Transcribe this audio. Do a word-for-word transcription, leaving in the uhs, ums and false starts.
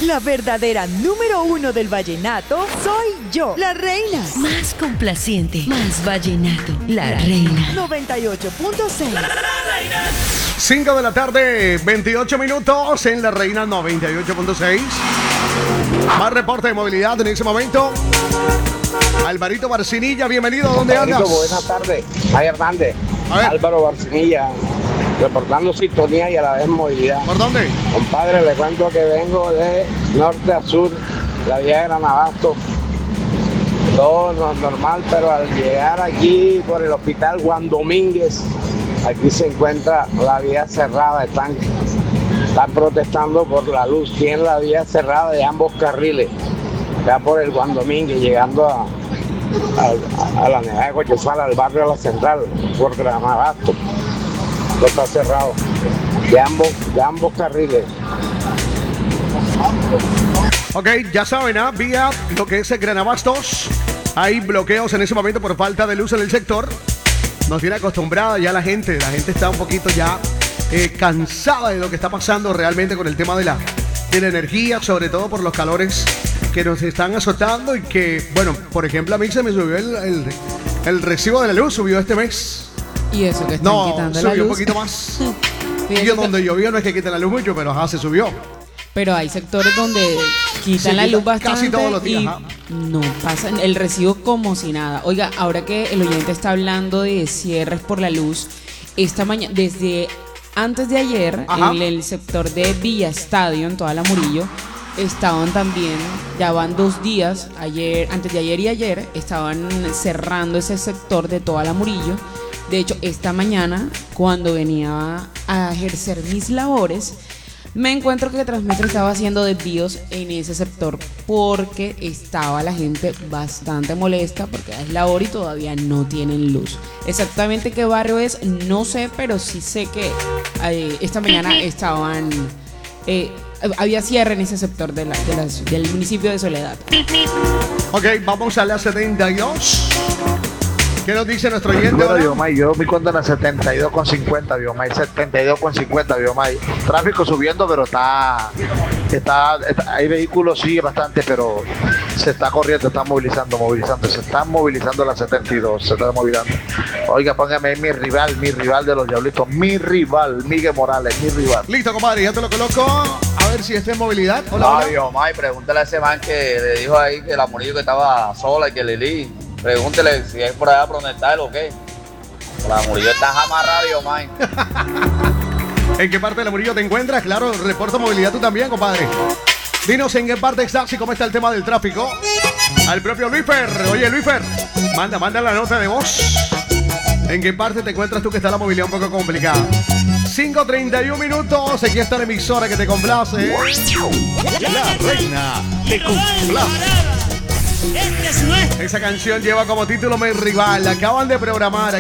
La verdadera número uno del vallenato soy yo, la reina. Más complaciente, más vallenato, la, la reina. noventa y ocho punto seis. cinco de la tarde, veintiocho minutos en la reina noventa y ocho punto seis. Más reporte de movilidad en ese momento. Alvarito Barcinilla, bienvenido. ¿Dónde andas? Buenas tardes. Ay, Hernández. Álvaro Barcinilla, reportando sintonía y a la vez movilidad. ¿Por dónde? Compadre, le cuento que vengo de norte a sur, la vía de Granabasto. Todo no- normal, pero al llegar aquí por el hospital Juan Domínguez, aquí se encuentra la vía cerrada. Están, están protestando por la luz. Tienen la vía cerrada de ambos carriles. Ya por el Juan Domínguez, llegando a, a, a la Nevada de Cochezal, al barrio de la Central, por Granabasto. Todo está cerrado. De ambos, de ambos carriles. Ok, ya saben, ¿ah? Vía lo que es el Granabastos. Hay bloqueos en ese momento por falta de luz en el sector. Nos tiene acostumbrada ya la gente. La gente está un poquito ya eh, cansada de lo que está pasando realmente con el tema de la, de la energía, sobre todo por los calores que nos están azotando y que, bueno, por ejemplo, a mí se me subió el, el, el recibo de la luz, subió este mes. Y eso que están No, quitando la subió un luz. poquito más. Sí, Y eso que- donde llovió no es que quiten la luz mucho, pero ajá, se subió. Pero hay sectores donde quitan Se la quita luz bastante casi todos los días, y ajá. no pasan el recibo como si nada. Oiga, ahora que el oyente está hablando de cierres por la luz, esta mañana, desde antes de ayer, Ajá. en el sector de Villa Estadio, en toda la Murillo, estaban también, ya van dos días, ayer, antes de ayer y ayer, estaban cerrando ese sector de toda la Murillo. De hecho, esta mañana, cuando venía a ejercer mis labores, me encuentro que Transmetro estaba haciendo desvíos en ese sector porque estaba la gente bastante molesta porque es la hora y todavía no tienen luz. Exactamente qué barrio es, no sé, pero sí sé que eh, esta mañana estaban... eh, había cierre en ese sector de la, de las- del municipio de Soledad. Ok, vamos a la setenta y dos. ¿Qué nos dice nuestro oyente Bueno, ahora? Biomay, yo me cuento en la setenta y dos con cincuenta, Biomay, setenta y dos con cincuenta, Biomay. Tráfico subiendo, pero está, está, está- hay vehículos, sí, bastante, pero se está corriendo, está movilizando, movilizando, se está movilizando la setenta y dos, se está movilizando. Oiga, póngame ahí mi rival, mi rival de los Diablitos, mi rival, Miguel Morales, mi rival. Listo, compadre, ya te lo coloco. A ver si está en movilidad. Hola, No, hola. Dios, May, pregúntale a ese man que le dijo ahí que la Murillo que estaba sola y que Lili. Pregúntele si es por allá por donde está él o qué. La Murillo está amarrada, Dios, May. ¿En qué parte de la Murillo te encuentras? Claro, reporta movilidad tú también, compadre. Dinos en qué parte estás y cómo está el tema del tráfico. Al propio Luisfer. Oye, Luisfer, manda, manda la nota de voz. ¿En qué parte te encuentras tú que está la movilidad un poco complicada? cinco treinta y uno minutos. Aquí está la emisora que te complace. La reina te complace. Esa canción lleva como título Mi Rival. Acaban de programar.